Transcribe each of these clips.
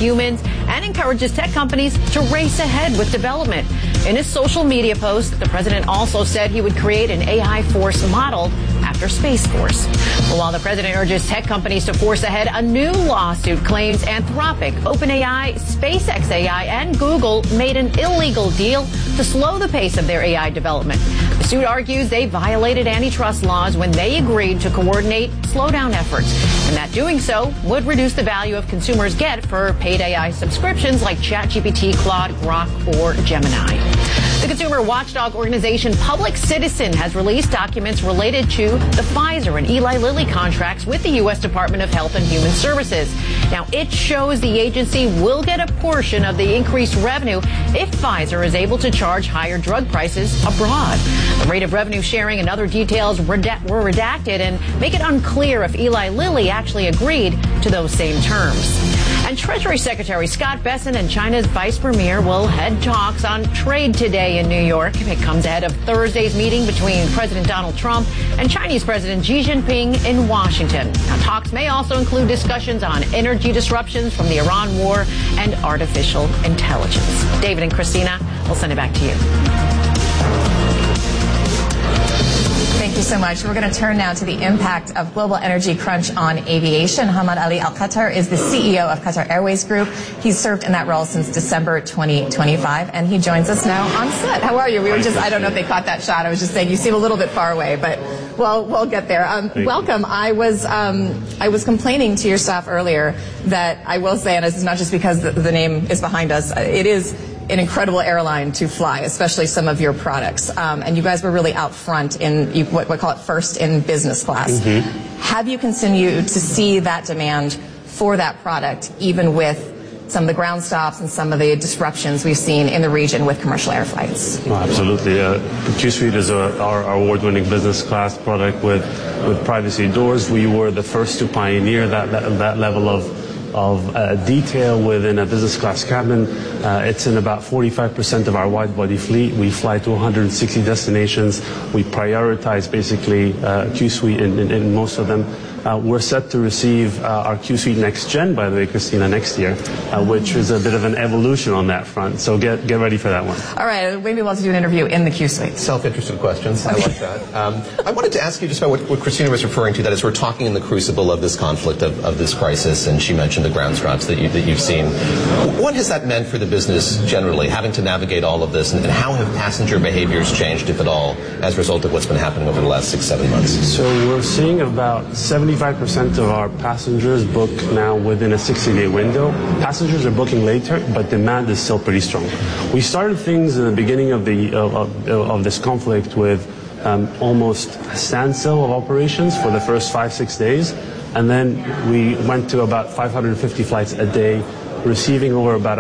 humans and encourages tech companies to race ahead with development. In his social media post, the president also said he would create an AI force modeled after Space Force. Well, while the president urges tech companies to force ahead, a new lawsuit claims Anthropic, OpenAI, SpaceX AI, and Google made an illegal deal to slow the pace of their AI development. The suit argues they violated antitrust laws when they agreed to coordinate slowdown efforts, and that doing so would reduce the value of consumers get for paid AI subscriptions like ChatGPT, Claude, Grok, or Gemini. The consumer watchdog organization Public Citizen has released documents related to the Pfizer and Eli Lilly contracts with the U.S. Department of Health and Human Services. Now, it shows the agency will get a portion of the increased revenue if Pfizer is able to charge higher drug prices abroad. The rate of revenue sharing and other details were redacted and make it unclear if Eli Lilly actually agreed to those same terms. And Treasury Secretary Scott Bessent and China's Vice Premier will head talks on trade today in New York. It comes ahead of Thursday's meeting between President Donald Trump and Chinese President Xi Jinping in Washington. Now, talks may also include discussions on energy disruptions from the Iran war and artificial intelligence. David and Christina, we'll send it back to you. Thank you so much. We're going to turn now to the impact of global energy crunch on aviation. Hamad Ali Al-Qattar is the CEO of Qatar Airways Group. He's served in that role since December 2025, and he joins us now on set. How are you? I don't know if they caught that shot. I was just saying you seem a little bit far away, but we'll get there. Welcome. I was complaining to your staff earlier that I will say, and this is not just because the name is behind us, it is an incredible airline to fly, especially some of your products. And you guys were really out front in what we call it first in business class. Mm-hmm. Have you continued to see that demand for that product, even with some of the ground stops and some of the disruptions we've seen in the region with commercial air flights? Oh, absolutely. Q Suite is our award-winning business class product with privacy doors. We were the first to pioneer that level of detail within a business class cabin. It's in about 45% of our wide body fleet. We fly to 160 destinations. We prioritize basically Q Suite in most of them. We're set to receive our Q Suite Next Gen, by the way, Christina, next year, which is a bit of an evolution on that front. So get ready for that one. All right, maybe we'll have to do an interview in the Q Suite. Self-interested questions. I like that. I wanted to ask you just about what Christina was referring to, that as we're talking in the crucible of this conflict, of this crisis, and she mentioned the ground stops that you've seen. What has that meant for the business generally, having to navigate all of this, and how have passenger behaviors changed, if at all, as a result of what's been happening over the last 6-7 months? So we're seeing about 75% of our passengers book now within a 60-day window. Passengers are booking later, but demand is still pretty strong. We started things in the beginning of this conflict with almost a standstill of operations for the first 5-6 days, and then we went to about 550 flights a day, receiving over about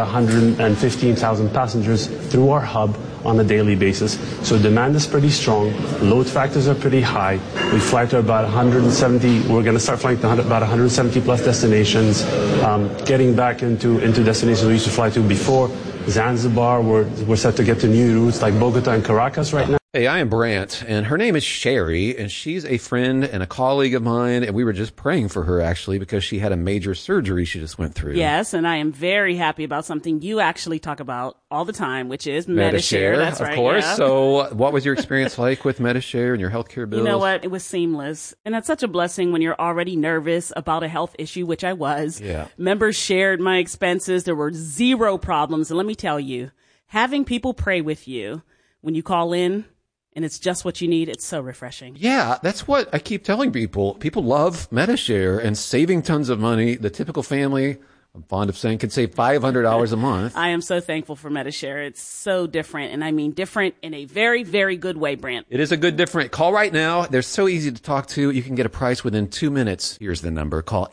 115,000 passengers through our hub on a daily basis. So demand is pretty strong. Load factors are pretty high. We fly to about 170. We're going to start flying to about 170 plus destinations, getting back into destinations we used to fly to before. Zanzibar, we're set to get to new routes like Bogota and Caracas right now. Hey, I am Brant, and her name is Sherry, and she's a friend and a colleague of mine, and we were just praying for her, actually, because she had a major surgery she just went through. Yes, and I am very happy about something you actually talk about all the time, which is Medi-Share. That's right, of course. Yeah. So what was your experience like with Medi-Share and your healthcare bills? You know what? It was seamless, and that's such a blessing when you're already nervous about a health issue, which I was. Yeah. Members shared my expenses. There were zero problems, and let me tell you, having people pray with you when you call in, and it's just what you need, it's so refreshing. Yeah, that's what I keep telling people. People love Medi-Share and saving tons of money. The typical family, I'm fond of saying, can save $500 a month. I am so thankful for Medi-Share. It's so different, and I mean different in a very, very good way, Brant. It is a good different. Call right now. They're so easy to talk to. You can get a price within 2 minutes. Here's the number. Call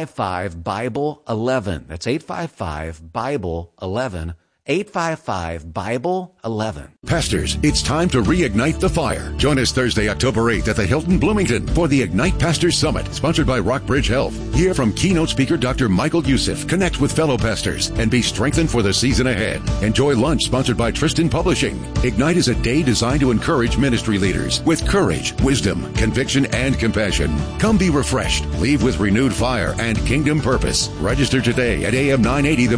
855-BIBLE-11. That's 855-BIBLE-11. 855-BIBLE-11. Pastors, it's time to reignite the fire. Join us Thursday, October 8th at the Hilton Bloomington for the Ignite Pastors Summit, sponsored by Rockbridge Health. Hear from keynote speaker Dr. Michael Youssef, connect with fellow pastors, and be strengthened for the season ahead. Enjoy lunch sponsored by Tristan Publishing. Ignite is a day designed to encourage ministry leaders with courage, wisdom, conviction, and compassion. Come be refreshed, leave with renewed fire and kingdom purpose. Register today at AM 980.